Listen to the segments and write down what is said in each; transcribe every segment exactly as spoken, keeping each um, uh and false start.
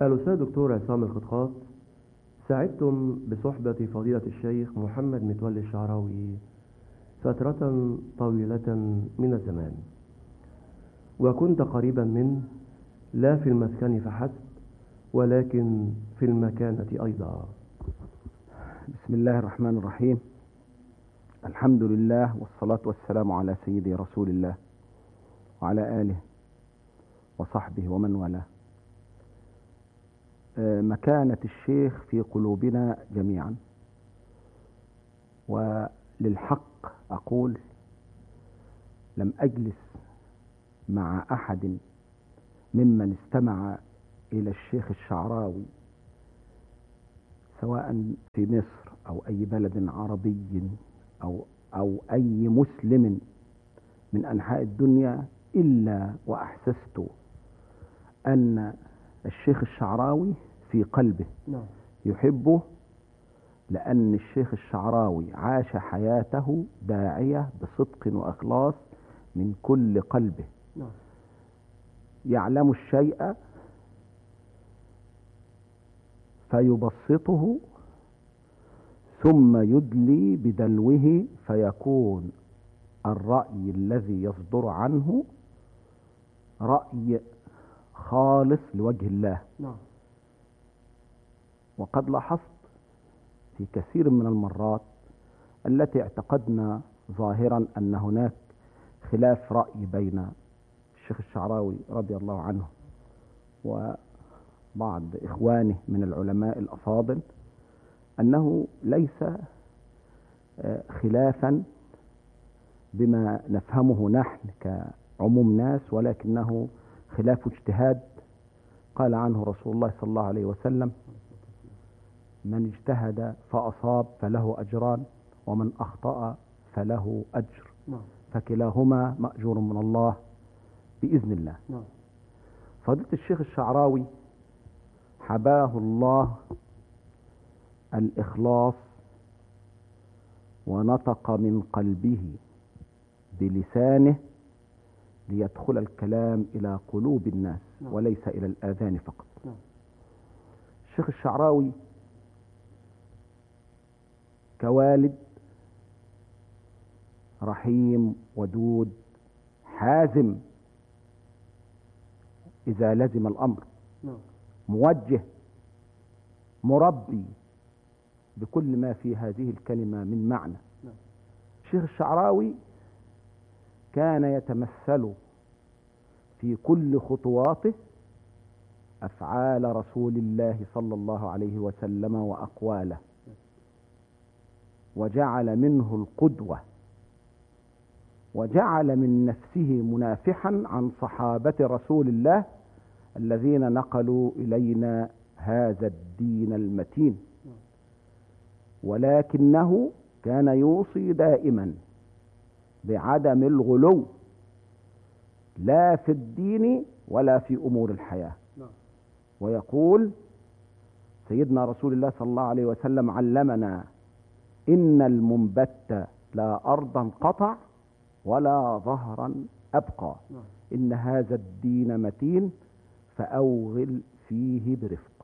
الأستاذ دكتور عصام الخطخاط، سعدتم بصحبة فضيلة الشيخ محمد متولي الشعراوي فترة طويلة من الزمان، وكنت قريبا منه لا في المسكن فحسب ولكن في المكانة أيضا. بسم الله الرحمن الرحيم. الحمد لله والصلاة والسلام على سيدي رسول الله وعلى آله وصحبه ومن والاه. مكانة الشيخ في قلوبنا جميعا، وللحق أقول لم أجلس مع أحد ممن استمع إلى الشيخ الشعراوي سواء في مصر أو أي بلد عربي أو أو أي مسلم من أنحاء الدنيا إلا وأحسست أن الشيخ الشعراوي في قلبه يحبه، لأن الشيخ الشعراوي عاش حياته داعية بصدق وإخلاص من كل قلبه. يعلم الشيء فيبسطه ثم يدلي بدلوه فيكون الرأي الذي يصدر عنه رأي خالص لوجه الله. نعم. وقد لاحظت في كثير من المرات التي اعتقدنا ظاهرا أن هناك خلاف رأي بين الشيخ الشعراوي رضي الله عنه وبعض إخوانه من العلماء الأفاضل، أنه ليس خلافا بما نفهمه نحن كعموم ناس، ولكنه خلاف اجتهاد قال عنه رسول الله صلى الله عليه وسلم: من اجتهد فأصاب فله أجران ومن أخطأ فله أجر، فكلاهما مأجور من الله بإذن الله. فضيلة الشيخ الشعراوي حباه الله الإخلاص ونطق من قلبه بلسانه ليدخل الكلام إلى قلوب الناس وليس إلى الآذان فقط. الشيخ الشعراوي كوالد رحيم ودود حازم إذا لزم الأمر، موجه مربي بكل ما في هذه الكلمة من معنى. الشيخ الشعراوي كان يتمثل في كل خطواته أفعال رسول الله صلى الله عليه وسلم وأقواله، وجعل منه القدوة، وجعل من نفسه منافحا عن صحابة رسول الله الذين نقلوا إلينا هذا الدين المتين. ولكنه كان يوصي دائما بعدم الغلو لا في الدين ولا في أمور الحياة. ويقول سيدنا رسول الله صلى الله عليه وسلم: علمنا إن المنبت لا أرضا قطع ولا ظهرا أبقى، إن هذا الدين متين فأوغل فيه برفق.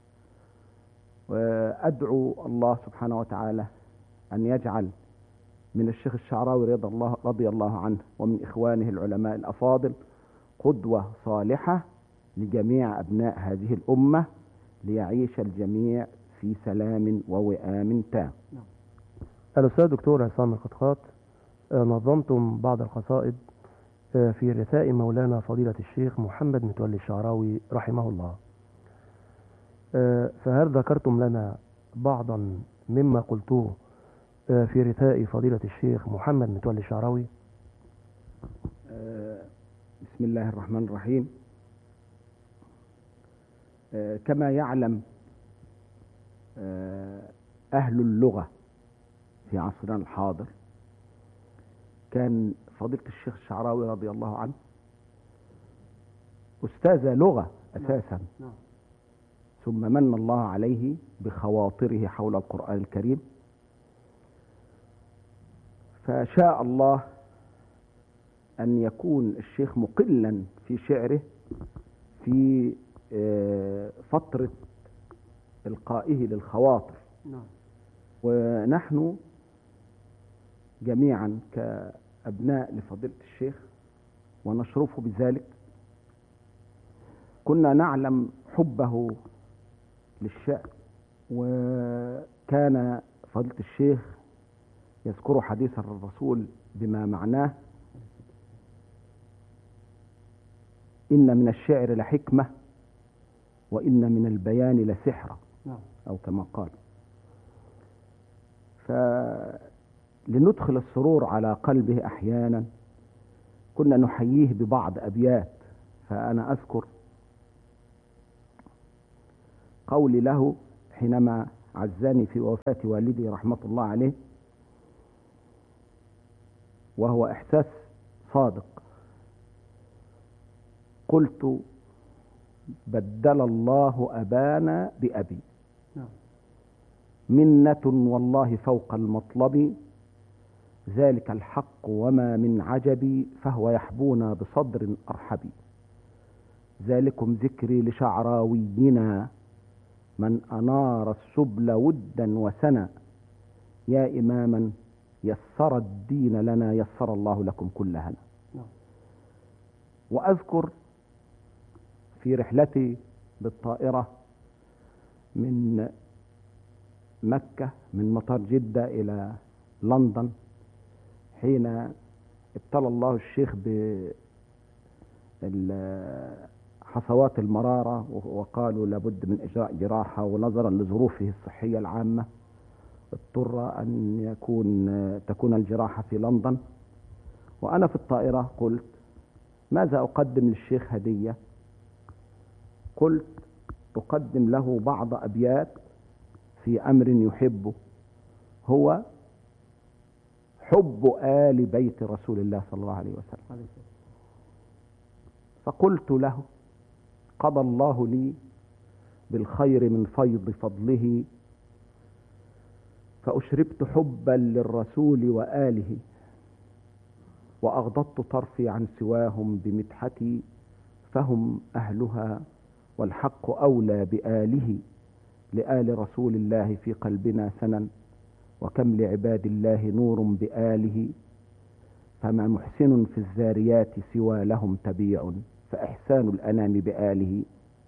وأدعو الله سبحانه وتعالى أن يجعل من الشيخ الشعراوي رضي الله, رضي الله عنه ومن إخوانه العلماء الأفاضل قدوة صالحة لجميع أبناء هذه الأمة، ليعيش الجميع في سلام ووئام تام. الأستاذ دكتور عصام الخطخاط، نظمتم بعض القصائد في رثاء مولانا فضيلة الشيخ محمد متولي الشعراوي رحمه الله، فهل ذكرتم لنا بعضا مما قلتوه في رثاء فضيلة الشيخ محمد متولي الشعراوي؟ بسم الله الرحمن الرحيم. كما يعلم أهل اللغة في عصرنا الحاضر، كان فضيلة الشيخ الشعراوي رضي الله عنه أستاذ لغة أساسا، ثم من الله عليه بخواطره حول القرآن الكريم، فشاء الله أن يكون الشيخ مقلا في شعره في فترة إلقائه للخواطر. نعم. ونحن جميعا كأبناء لفضيلة الشيخ ونشرف بذلك كنا نعلم حبه للشعر، وكان فضيلة الشيخ يذكر حديث الرسول بما معناه: إن من الشعر لحكمة وإن من البيان لسحرة، أو كما قال. فلندخل السرور على قلبه أحيانا كنا نحييه ببعض أبيات. فأنا أذكر قولي له حينما عزاني في وفاة والدي رحمة الله عليه، وهو إحساس صادق، قلت: بدل الله أبانا بأبي، منة والله فوق المطلب، ذلك الحق وما من عجب، فهو يحبونا بصدر أرحب. ذلكم ذكري لشعراوينا، من أنار السبل ودا وسنا، يا إماما يسر الدين لنا، يسر الله لكم كل هنا. وأذكر في رحلتي بالطائرة من مكة، من مطار جدة إلى لندن، حين ابتلى الله الشيخ بحصوات المرارة، وقالوا لابد من إجراء جراحة، ونظرا لظروفه الصحية العامة اضطر أن يكون تكون الجراحة في لندن. وأنا في الطائرة قلت: ماذا أقدم للشيخ هدية؟ قلت: أقدم له بعض أبيات في أمر يحبه، هو حب آل بيت رسول الله صلى الله عليه وسلم. فقلت له: قضى الله لي بالخير من فيض فضله، فأشربت حبا للرسول وآله، وأغضضت طرفي عن سواهم بمدحتي، فهم أهلها والحق أولى بآله، لآل رسول الله في قلبنا سنن، وكم لعباد الله نور بآله، فما محسن في الذاريات سوى لهم تبيع، فإحسان الأنام بآله.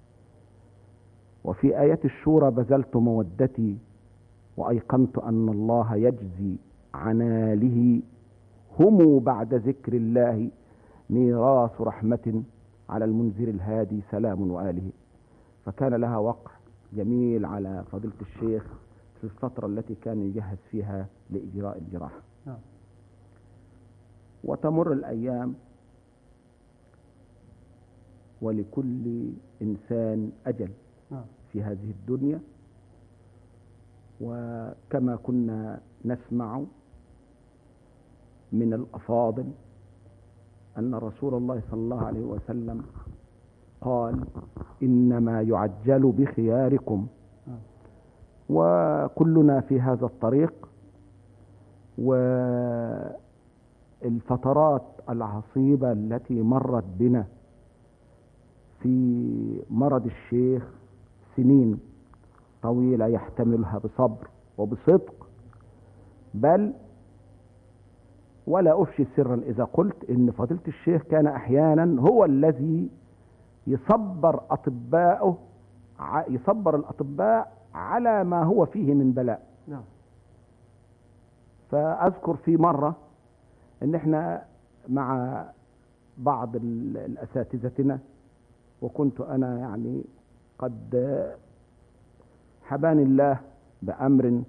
وفي آية الشورى بذلت مودتي، وأيقنت أن الله يجزي عن آله، هم بعد ذكر الله ميراث رحمة، على المنذر الهادي سلام وآله. فكان لها وقع جميل على فضيلة الشيخ في الفترة التي كان يجهز فيها لإجراء الجراحة. وتمر الأيام، ولكل إنسان أجل في هذه الدنيا. وكما كنا نسمع من الأفاضل أن رسول الله صلى الله عليه وسلم قال: إنما يعجل بخياركم. وكلنا في هذا الطريق، والفترات العصيبة التي مرت بنا في مرض الشيخ سنين طويلة يحتملها بصبر وبصدق، بل ولا أفشي سرا إذا قلت إن فضيلة الشيخ كان أحيانا هو الذي يصبر أطباءه، يصبر الأطباء على ما هو فيه من بلاء. نعم. فأذكر في مرة إن إحنا مع بعض الأساتذتنا، وكنت أنا يعني قد حباني الله بأمر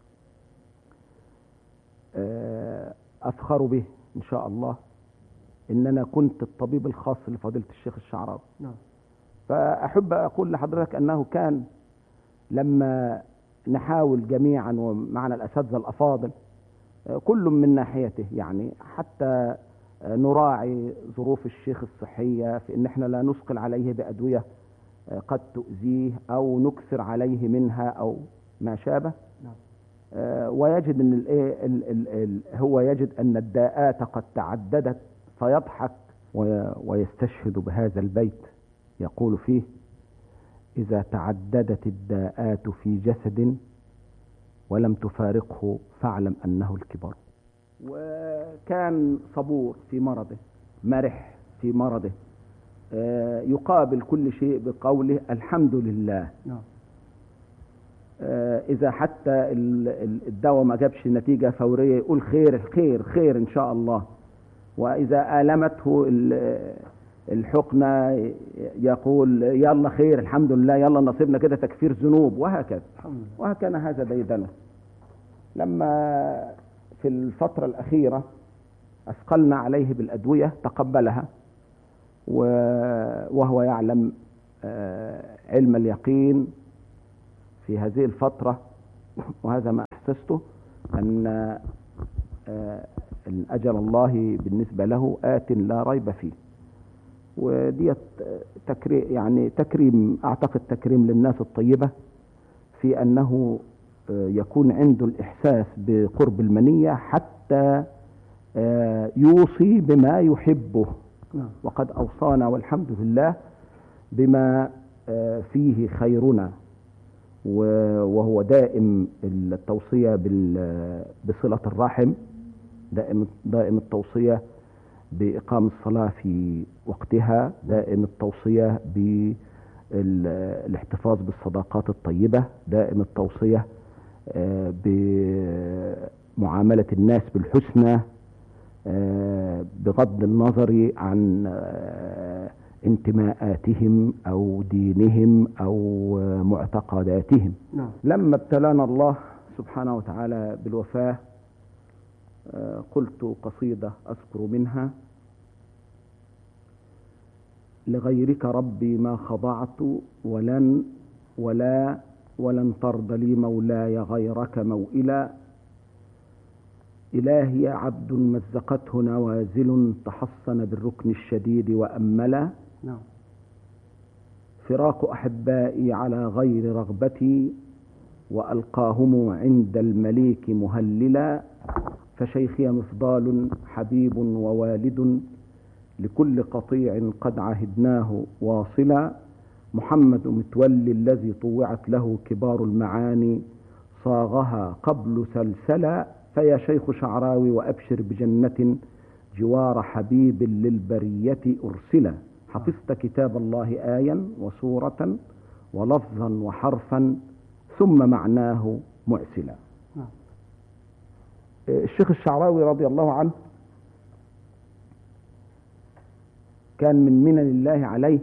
أفخر به إن شاء الله، إن أنا كنت الطبيب الخاص لفضيلة الشيخ الشعراوي. نعم. فأحب أقول لحضرتك أنه كان لما نحاول جميعا ومعنا الأساتذة الأفاضل كل من ناحيته، يعني حتى نراعي ظروف الشيخ الصحية في إن احنا لا نثقل عليه بأدوية قد تؤذيه أو نكثر عليه منها أو ما شابه. نعم. ويجد ان الايه ال ال هو يجد ان الداءات قد تعددت فيضحك ويستشهد بهذا البيت، يقول فيه: إذا تعددت الداءات في جسد ولم تفارقه فاعلم أنه الكبر. وكان صبور في مرضه، مرح في مرضه، يقابل كل شيء بقوله الحمد لله. إذا حتى الدواء ما جابش نتيجة فورية يقول خير خير خير إن شاء الله. وإذا آلمته الحقنة يقول يلا خير الحمد لله، يلا نصيبنا كده تكفير ذنوب، وهكذا. وهكذا هذا ديدنه. لما في الفترة الأخيرة أثقلنا عليه بالأدوية تقبلها، وهو يعلم علم اليقين في هذه الفترة، وهذا ما أحسسته أن أجل الله بالنسبة له آت لا ريب فيه. ودي تكريم، يعني تكريم، أعتقد تكريم للناس الطيبة في أنه يكون عنده الإحساس بقرب المنية حتى يوصي بما يحبه. وقد أوصانا والحمد لله بما فيه خيرنا، وهو دائم التوصية بصلة الرحم، دائم دائم التوصية بإقام الصلاة في وقتها، دائم التوصية بالاحتفاظ بالصداقات الطيبة، دائم التوصية بمعاملة الناس بالحسنى بغض النظر عن انتماءاتهم أو دينهم أو معتقداتهم. نعم. لما ابتلانا الله سبحانه وتعالى بالوفاة قلت قصيدة أذكر منها: لغيرك ربي ما خضعت ولن ولا ولن ترضى لي مولاي غيرك موئلا، إلهي عبد مزقته نوازل تحصن بالركن الشديد وأملا، نعم. فراق أحبائي على غير رغبتي وألقاهم عند المليك مهللا، فشيخي مفضال حبيب ووالد لكل قطيع قد عهدناه واصلا، محمد متولي الذي طوعت له كبار المعاني صاغها قبل سلسلا، فيا شيخ شعراوي وأبشر بجنة جوار حبيب للبرية أرسلا، حفظت كتاب الله آيا وسورة ولفظا وحرفا ثم معناه معسلا. الشيخ الشعراوي رضي الله عنه كان من منن الله عليه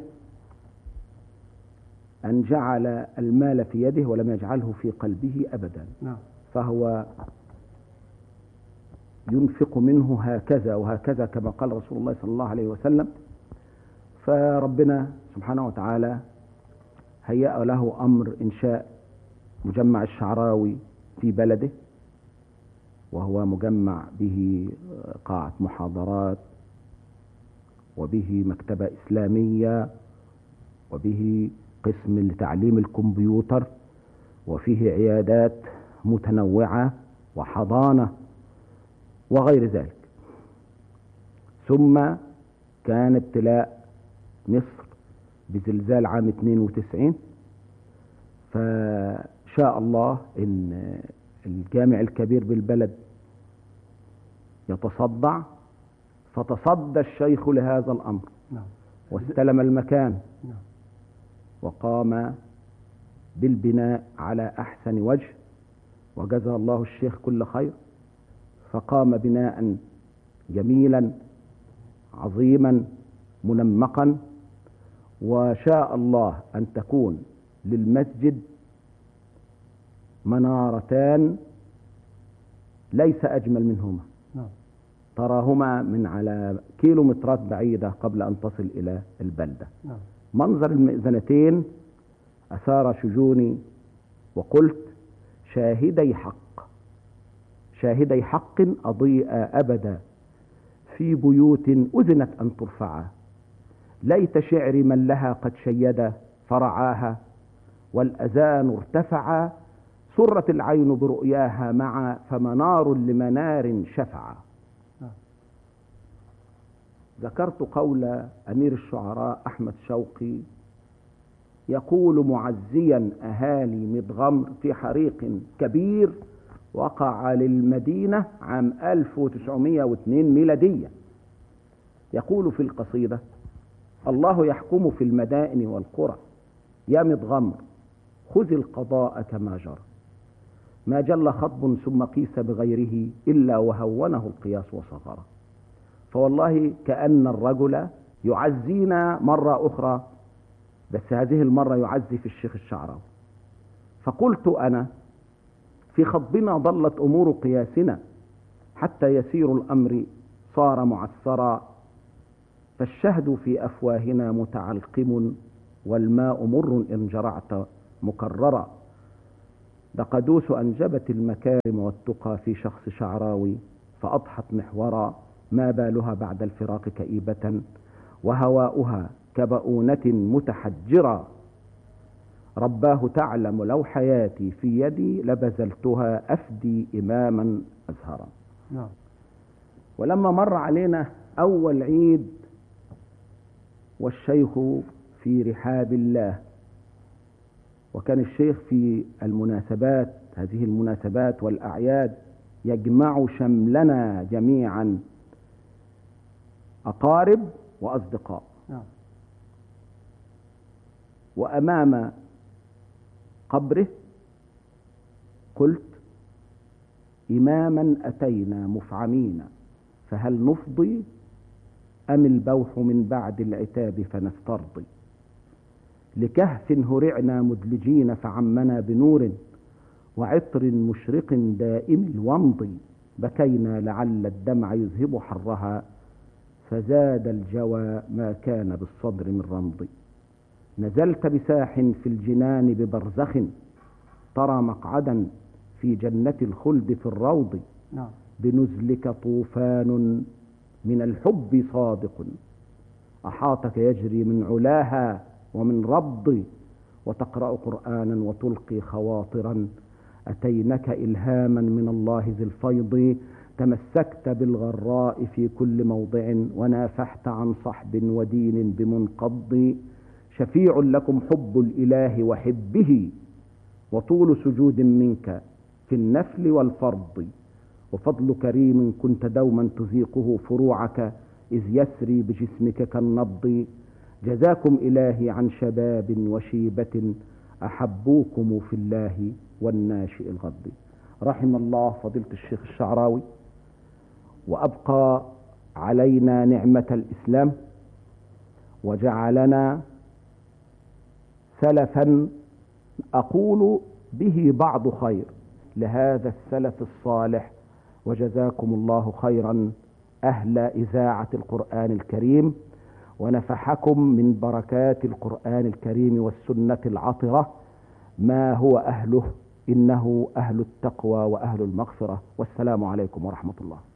أن جعل المال في يده ولم يجعله في قلبه أبدا، فهو ينفق منه هكذا وهكذا كما قال رسول الله صلى الله عليه وسلم. فربنا سبحانه وتعالى هيأ له أمر إنشاء مجمع الشعراوي في بلده، وهو مجمع به قاعة محاضرات وبه مكتبة إسلامية وبه قسم لتعليم الكمبيوتر وفيه عيادات متنوعة وحضانة وغير ذلك. ثم كان ابتلاء مصر بزلزال عام اثنين وتسعين، فشاء الله ان الجامع الكبير بالبلد يتصدع، فتصدى الشيخ لهذا الأمر واستلم المكان وقام بالبناء على أحسن وجه، وجزى الله الشيخ كل خير، فقام بناء جميلا عظيما منمقا، وشاء الله أن تكون للمسجد منارتان ليس أجمل منهما، تراهما من على كيلومترات بعيدة قبل أن تصل إلى البلدة. منظر المئذنتين أثار شجوني وقلت شاهدي حق، شاهدي حق أضيء أبدا في بيوت أذنت أن ترفعا، ليت شعر من لها قد شيد فرعاها، والأذان ارتفعا، سرت العين برؤياها معا، فمنار لمنار شفعا. ذكرت قول أمير الشعراء أحمد شوقي يقول معزيا أهالي ميتغمر في حريق كبير وقع للمدينة عام ألف وتسعمائة واثنين ميلادية. يقول في القصيدة: الله يحكم في المدائن والقرى، يا ميتغمر خذ القضاء كما جرى، ما جل خطب ثم قيس بغيره إلا وهونه القياس وصغره. فوالله كأن الرجل يعزينا مرة أخرى، بس هذه المرة يعزي في الشيخ الشعراوي. فقلت أنا: في خطبنا ضلت أمور قياسنا، حتى يسير الأمر صار معسرا، فالشهد في أفواهنا متعلقم، والماء مر إن جرعت مكررا. دقدوس أنجبت المكارم والتقى في شخص شعراوي، فأضحت محورا، ما بالها بعد الفراق كئيبة، وهواؤها كبؤونة متحجرا. رباه تعلم لو حياتي في يدي لبذلتها أفدي إماما أزهرا. نعم. ولما مر علينا أول عيد والشيخ في رحاب الله، وكان الشيخ في المناسبات هذه المناسبات والأعياد يجمع شملنا جميعا أقارب وأصدقاء. نعم. وأمام قبره قلت: إماما أتينا مفعمين، فهل نفضي أم البوح من بعد العتاب فنسترضي؟ لكهف هرعنا مدلجين فعمنا بنور وعطر مشرق دائم الومض، بكينا لعل الدمع يذهب حرها، فزاد الجوى ما كان بالصدر من رمض. نزلت بساح في الجنان ببرزخ، ترى مقعدا في جنة الخلد في الروض. نعم. بنزلك طوفان من الحب صادق، أحاطك يجري من علاها ومن ربض، وتقرأ قرآنا وتلقي خواطرا، أتينك إلهاما من الله ذي الفيض. تمسكت بالغراء في كل موضع، ونافحت عن صحب ودين بمنقض. شفيع لكم حب الإله وحبه، وطول سجود منك في النفل والفرض. وفضل كريم كنت دوما تذيقه فروعك، إذ يسري بجسمك كالنبض. جزاكم إلهي عن شباب وشيبة، أحبوكم في الله والناشئ الغض. رحم الله فضيلة الشيخ الشعراوي، وأبقى علينا نعمة الإسلام، وجعلنا سلفا أقول به بعض خير لهذا السلف الصالح. وجزاكم الله خيرا أهل إذاعة القرآن الكريم، ونفحكم من بركات القرآن الكريم والسنة العطرة ما هو أهله، إنه أهل التقوى وأهل المغفرة. والسلام عليكم ورحمة الله.